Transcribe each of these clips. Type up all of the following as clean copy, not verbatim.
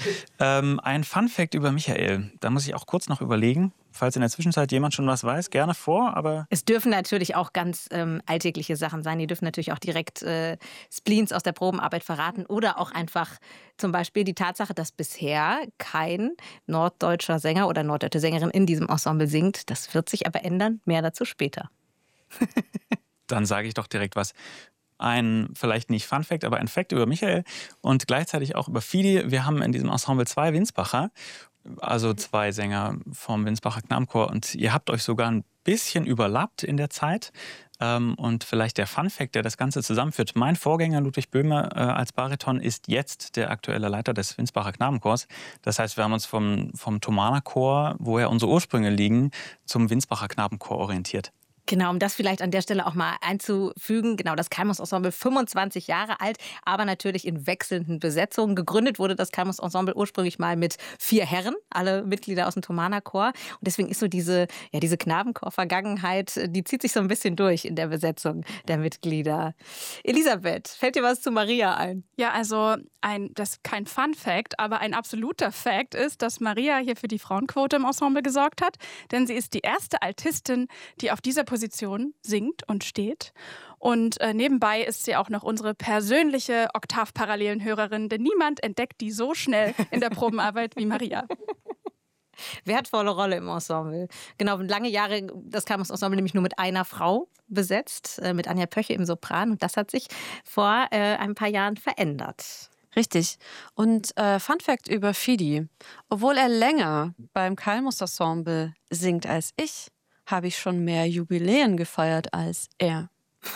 Ein Fun-Fact über Michael. Da muss ich auch kurz noch überlegen. Falls in der Zwischenzeit jemand schon was weiß, gerne vor, aber Es dürfen natürlich auch ganz alltägliche Sachen sein. Die dürfen natürlich auch direkt Spleens aus der Probenarbeit verraten oder auch einfach zum Beispiel die Tatsache, dass bisher kein norddeutscher Sänger oder norddeutsche Sängerin in diesem Ensemble singt. Das wird sich aber ändern. Mehr dazu später. dann sage ich doch direkt was. Ein, vielleicht nicht Fun-Fact, aber ein Fact über Michael und gleichzeitig auch über Fidi. Wir haben in diesem Ensemble 2 Winsbacher, also 2 Sänger vom Winsbacher Knabenchor. Und ihr habt euch sogar ein bisschen überlappt in der Zeit. Und vielleicht der Fun-Fact, der das Ganze zusammenführt. Mein Vorgänger Ludwig Böhme als Bariton ist jetzt der aktuelle Leiter des Winsbacher Knabenchors. Das heißt, wir haben uns vom Thomaner Chor, woher unsere Ursprünge liegen, zum Winsbacher Knabenchor orientiert. Genau, um das vielleicht an der Stelle auch mal einzufügen. Genau, das Kalmus-Ensemble 25 Jahre alt, aber natürlich in wechselnden Besetzungen. Gegründet wurde das Kalmus-Ensemble ursprünglich mal mit 4 Herren, alle Mitglieder aus dem Thomaner Chor. Und deswegen ist so diese Knabenchor-Vergangenheit, die zieht sich so ein bisschen durch in der Besetzung der Mitglieder. Elisabeth, fällt dir was zu Maria ein? Ja, also das ist kein Fun-Fact, aber ein absoluter Fact ist, dass Maria hier für die Frauenquote im Ensemble gesorgt hat. Denn sie ist die erste Altistin, die auf dieser Position singt und steht. Und nebenbei ist sie auch noch unsere persönliche Oktavparallelenhörerin, denn niemand entdeckt die so schnell in der Probenarbeit wie Maria. Wertvolle Rolle im Ensemble. Genau, lange Jahre das Kalmus-Ensemble nämlich nur mit einer Frau besetzt, mit Anja Pöche im Sopran. Und das hat sich vor ein paar Jahren verändert. Richtig. Und Fun Fact über Fidi. Obwohl er länger beim Kalmus-Ensemble singt als ich, habe ich schon mehr Jubiläen gefeiert als er.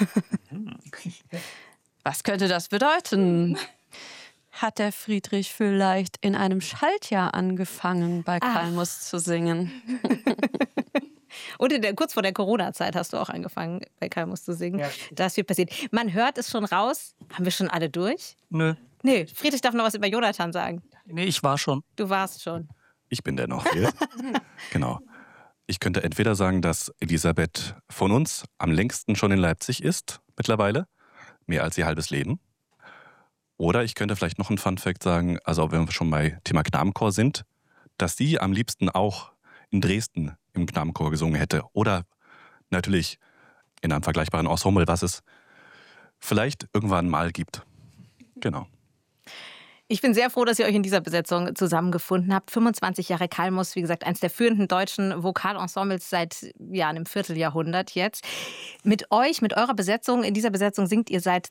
Was könnte das bedeuten? Hat der Friedrich vielleicht in einem Schaltjahr angefangen, bei Kalmus zu singen? Und kurz vor der Corona-Zeit hast du auch angefangen, bei Kalmus zu singen. Ja. Da ist viel passiert. Man hört es schon raus. Haben wir schon alle durch? Nö. Nee, Friedrich darf noch was über Jonathan sagen. Nee, ich war schon. Du warst schon. Ich bin der noch hier. Genau. Ich könnte entweder sagen, dass Elisabeth von uns am längsten schon in Leipzig ist, mittlerweile. Mehr als ihr halbes Leben. Oder ich könnte vielleicht noch einen Funfact sagen, also wenn wir schon bei Thema Knabenchor sind, dass sie am liebsten auch in Dresden im Knabenchor gesungen hätte. Oder natürlich in einem vergleichbaren Ensemble, was es vielleicht irgendwann mal gibt. Genau. Ich bin sehr froh, dass ihr euch in dieser Besetzung zusammengefunden habt. 25 Jahre Kalmus, wie gesagt, eines der führenden deutschen Vokalensembles seit einem Vierteljahrhundert jetzt. Mit euch, mit eurer Besetzung, in dieser Besetzung singt ihr seit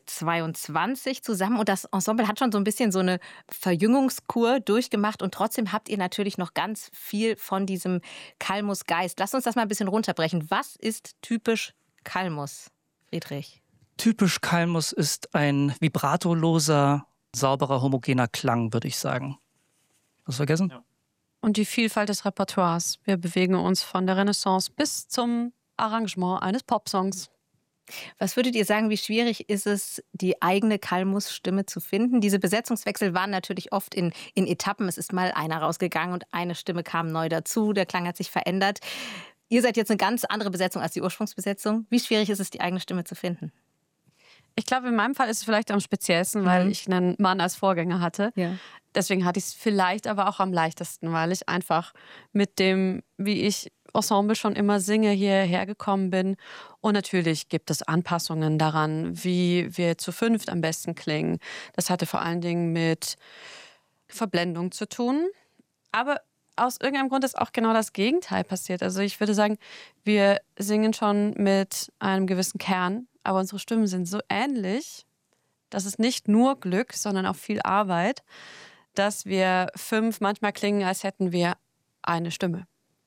2022 zusammen. Und das Ensemble hat schon so ein bisschen so eine Verjüngungskur durchgemacht. Und trotzdem habt ihr natürlich noch ganz viel von diesem Kalmus-Geist. Lasst uns das mal ein bisschen runterbrechen. Was ist typisch Kalmus, Friedrich? Typisch Kalmus ist ein vibratoloser, sauberer, homogener Klang, würde ich sagen. Was vergessen? Ja. Und die Vielfalt des Repertoires. Wir bewegen uns von der Renaissance bis zum Arrangement eines Popsongs. Was würdet ihr sagen, wie schwierig ist es, die eigene Kalmus-Stimme zu finden? Diese Besetzungswechsel waren natürlich oft in Etappen. Es ist mal einer rausgegangen und eine Stimme kam neu dazu. Der Klang hat sich verändert. Ihr seid jetzt eine ganz andere Besetzung als die Ursprungsbesetzung. Wie schwierig ist es, die eigene Stimme zu finden? Ich glaube, in meinem Fall ist es vielleicht am speziellsten, weil ich einen Mann als Vorgänger hatte. Ja. Deswegen hatte ich es vielleicht aber auch am leichtesten, weil ich einfach mit dem, wie ich Ensemble schon immer singe, hierher gekommen bin. Und natürlich gibt es Anpassungen daran, wie wir zu 5 am besten klingen. Das hatte vor allen Dingen mit Verblendung zu tun. Aber aus irgendeinem Grund ist auch genau das Gegenteil passiert. Also ich würde sagen, wir singen schon mit einem gewissen Kern, aber unsere Stimmen sind so ähnlich, dass es nicht nur Glück, sondern auch viel Arbeit, dass wir 5 manchmal klingen, als hätten wir eine Stimme.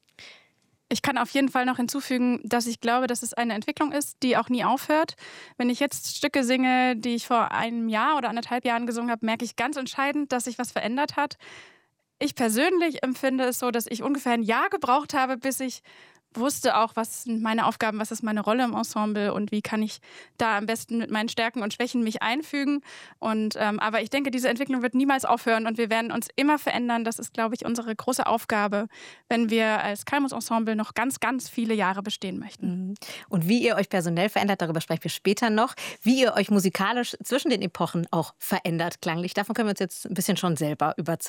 Ich kann auf jeden Fall noch hinzufügen, dass ich glaube, dass es eine Entwicklung ist, die auch nie aufhört. Wenn ich jetzt Stücke singe, die ich vor einem Jahr oder 1,5 Jahren gesungen habe, merke ich ganz entscheidend, dass sich was verändert hat. Ich persönlich empfinde es so, dass ich ungefähr ein Jahr gebraucht habe, bis ich wusste auch, was sind meine Aufgaben, was ist meine Rolle im Ensemble und wie kann ich da am besten mit meinen Stärken und Schwächen mich einfügen. Aber ich denke, diese Entwicklung wird niemals aufhören und wir werden uns immer verändern. Das ist, glaube ich, unsere große Aufgabe, wenn wir als Kalmus-Ensemble noch ganz, ganz viele Jahre bestehen möchten. Und wie ihr euch personell verändert, darüber sprechen wir später noch. Wie ihr euch musikalisch zwischen den Epochen auch verändert, klanglich. Davon können wir uns jetzt ein bisschen schon selber überzeugen.